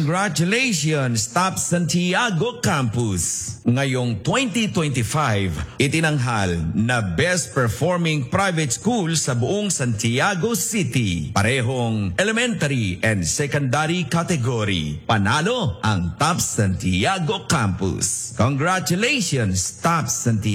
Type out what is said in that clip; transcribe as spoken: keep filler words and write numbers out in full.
Congratulations, Top Santiago Campus! Ngayong twenty twenty-five, itinanghal na Best Performing Private School sa buong Santiago City. Parehong elementary and secondary category. Panalo ang Top Santiago Campus. Congratulations, Top Santiago!